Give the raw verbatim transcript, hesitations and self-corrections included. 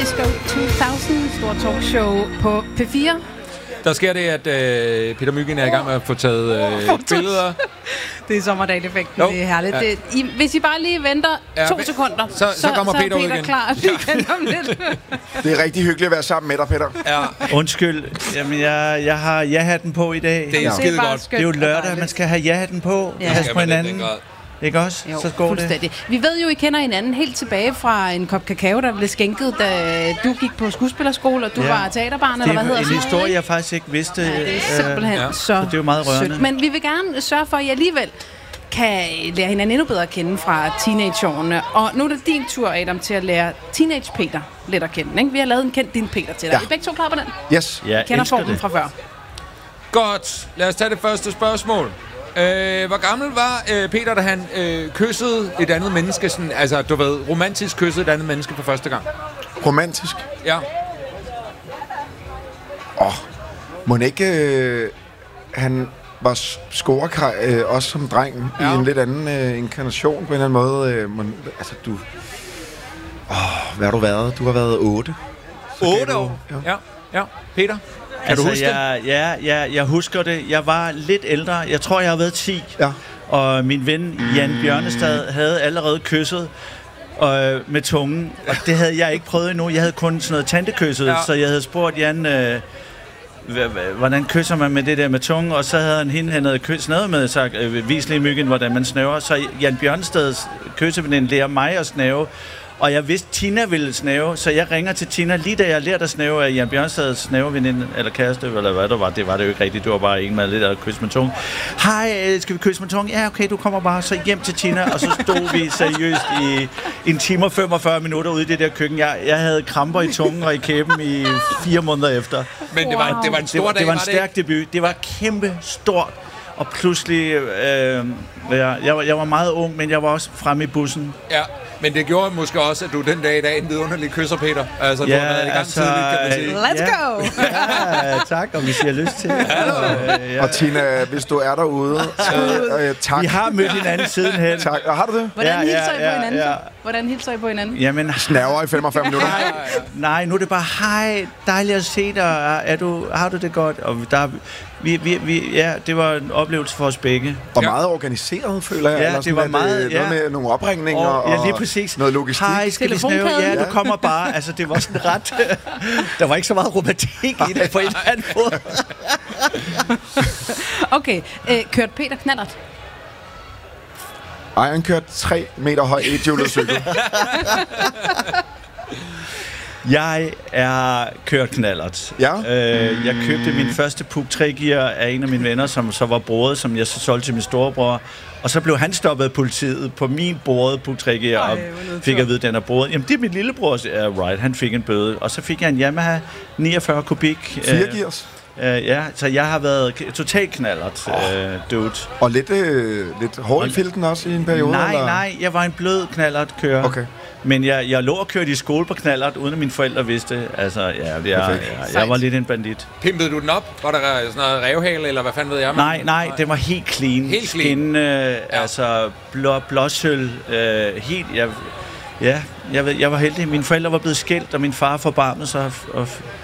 Disco to tusind, stor talkshow på P fire. Der sker det, at øh, Peter Mygind er i gang med at få taget øh, billeder. Det er sommerdagseffekten, det er herligt. Ja. Det, I, hvis I bare lige venter ja, to sekunder, så, så, så kommer så, Peter, så ud Peter igen. klar igen om lidt. Det er rigtig hyggeligt at være sammen med dig, Peter. Ja. Undskyld, jamen jeg, jeg har ja-hatten på i dag. Det er ja. skide godt. Det er jo lørdag, man skal have ja-hatten på. Ja. Pas på hinanden. Ikke også? Jo, så går det. Vi ved jo, I kender hinanden helt tilbage fra en kop kakao, der blev skænket, da du gik på skuespillerskole, og du ja. var teaterbarn, eller hvad hedder det? Det er en historie, jeg faktisk ikke vidste. Ja, det er simpelthen øh, ja. så, så det er jo meget rørende. Sødt. Men vi vil gerne sørge for, at I alligevel kan lære hinanden endnu bedre at kende fra teenageårene. Og nu er det din tur, Adam, til at lære Teenage Peter lidt at kende. Ikke? Vi har lavet en kendt din Peter til dig. Ja. Er I begge to klar på den? Yes. Jeg kender formen det. fra før. Godt. Lad os tage det første spørgsmål. Øh, hvor gammel var øh, Peter, da han øh, kyssede et andet menneske? Sådan, altså, du ved, romantisk kyssede et andet menneske for første gang? Romantisk? Ja. Åh, oh, må ikke øh, han var scorekaj øh, også som dreng ja. i en lidt anden øh, inkarnation på en eller anden måde. Øh, må, altså, du... Åh, oh, hvad har du været? Du har været otte. Otte år? Ja. ja, ja. Peter? Kan altså, du huske jeg, det? Ja, ja, jeg husker det. Jeg var lidt ældre. Jeg tror, jeg har været ti. Ja. Og min ven Jan Bjørnestad havde allerede kysset øh, med tungen. Og det havde jeg ikke prøvet endnu. Jeg havde kun sådan noget tantekysset. Ja. Så jeg havde spurgt Jan, øh, hvordan kysser man med det der med tungen? Og så havde han hende, han havde kysset noget med, sagt, øh, vis lige Myggen, hvordan man snæver. Så Jan Bjørnestads kysseveninde lærer mig at snæve. Og jeg vidste, Tina ville snæve, så jeg ringer til Tina, lige da jeg lærte at snæve af Jan Bjørnstads snæveveninde, eller kæreste, eller hvad det var. Det var det jo ikke rigtigt, det var bare en med lidt at kysse med tung. Hej, skal vi kysse med tung? Ja, okay, du kommer bare så hjem til Tina, og så stod vi seriøst i en time og femogfyrre minutter ude i det der køkken. Jeg, jeg havde kramper i tungen og i kæben i fire måneder efter. Men det var, det var en stor det var, dag, det var en var stærk det? debut. Det var kæmpe stort. Og pludselig, øh, jeg, jeg, var, jeg var meget ung, men jeg var også fremme i bussen. Ja. Men det gjorde måske også, at du den dag i dag en vidunderlig kysser, Peter. Altså, ja, du har været i gang altså, tidligt, kan man sige. Let's ja. go! Ja, tak, og hvis I har lyst til. Hallo. Og Tina, hvis du er derude, øh, øh, tak. Vi har mødt hinanden sidenhen. Tak. Og har du det? Hvordan Ja, hilser I ja, på hinanden ja, ja. så? Hvordan hilser I på hinanden? Jamen, Snæver i femogfyrre minutter. nej, nej, nu er det bare, hej, dejligt at se dig. Er du, har du det godt? Og der, vi, vi, vi, ja, det var en oplevelse for os begge. Og meget organiseret, føler jeg. Ja, Eller det sådan, var at, meget, øh, ja. Noget med nogle opringninger Og, ja, lige og præcis. noget logistik. Hej, skal vi snæve? Ja, du kommer bare. Altså, det var sådan ret... Der var ikke så meget romantik i det på en eller anden måde. Okay, øh, kørte Peter knallert? Ej, han kørte tre meter høj i et hjulet cykel. Jeg er kørt knallert. Ja. Øh, jeg købte min første Puch tre gear af en af mine venner, som så var brodet, som jeg så solgte til min storebror. Og så blev han stoppet af politiet på min brode Puch tre gear, og fik at vide, at den er brodet. Jamen, det er min lillebror, ja, right, han fik en bøde. Og så fik jeg en Yamaha niogfyrre kubik. Fire gears. Uh, ja, så jeg har været totalt knallert, oh. uh, dude. Og lidt, øh, lidt hård i filten også i en periode? Nej, eller? nej, jeg var en blød knallert kører. Okay. Men jeg, jeg lå og kørte i skole på knallert, uden at mine forældre vidste. Altså, ja, jeg, jeg, jeg var lidt en bandit. Pimpede du den op? Var der sådan noget revhale, eller hvad fanden ved jeg? Nej, nej, det var helt clean. Helt clean? Skin, øh, ja. Altså, blå, blåsøl, øh, helt... Jeg, ja, jeg, ved, jeg var heldig. Mine forældre var blevet skilt, og min far forbarmede sig. Og,